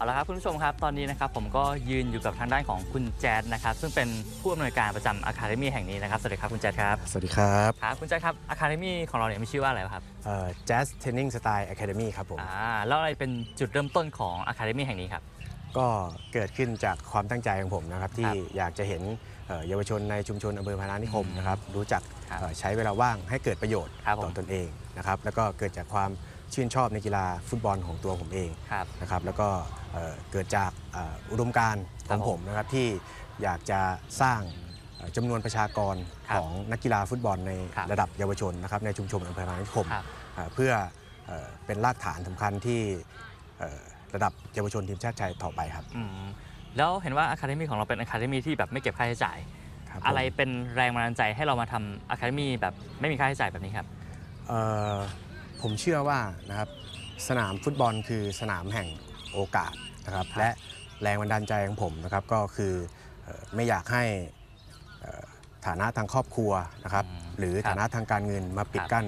เอาละครับคุณผู้ชมครับตอนนี้นะครับผมก็ยืนอยู่กับทางด้านของคุณแจ๊ดนะครับซึ่งเป็นผู้อำนวยการประจำ Academy แห่งนี้นะครับสวัสดีครับคุณแจ๊ดครับสวัสดีครับครับคุณแจ๊ดครับ Academy ของเราเนี่ยมีชื่อว่าอะไรครับ Jazz Training Style Academy ครับผมแล้วอะไรเป็นจุดเริ่มต้นของ Academy แห่งนี้ครับก็เกิดขึ้นจากความตั้งใจของผมนะครับที่ครับอยากจะเห็นเยาวชนในชุมชนอำเภอพานานิคมนะครับรู้จักครับใช้เวลาว่างให้เกิดประโยชน์ครับผมต่อตนเองนะครับแล้วก็เกิดจากความชื่นชอบในกีฬาฟุตบอลของตัวผมเองครับนะครับแล้วก็เกิดจากอุดมการณ์ขครัอบ งผมผมนะครับที่อยากจะสร้างจำนวนประชากรครับของนักกีฬาฟุตบอลในครับระดับเยาวชนนะครับในชุมชนอำเภอพานานิคมครับเพื่อเป็นรากฐานสำคัญที่ระดับเยาวชนทีมชาติไทยต่อไปครับแล้วเห็นว่า Academy ของเราเป็น Academy ที่แบบไม่เก็บค่าใช้จ่ายครับอะไรเป็นแรงบันดาลใจให้เรามาทำ Academy แบบไม่มีค่าใช้จ่ายแบบนี้ครับผมเชื่อว่านะครับสนามฟุตบอลคือสนามแห่งโอกาสนะครับและแรงบันดาลใจของผมนะครับก็คือไม่อยากให้ฐานะทางครอบครัวนะครับหรือฐานะทางการเงินมาปิดกั้น